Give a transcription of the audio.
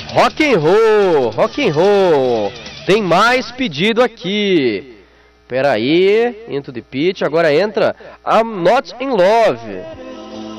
Rock and roll, rock and roll. Tem mais pedido aqui. Pera aí, Into the Pitch, agora entra I'm Not in Love.